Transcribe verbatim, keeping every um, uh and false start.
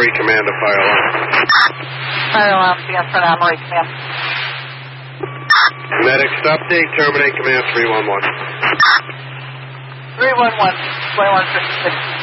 three, command to fire alarm. Fire alarm, stand for Armory, command. Medics update, terminate command three one one. three one one, twenty-one fifty-six.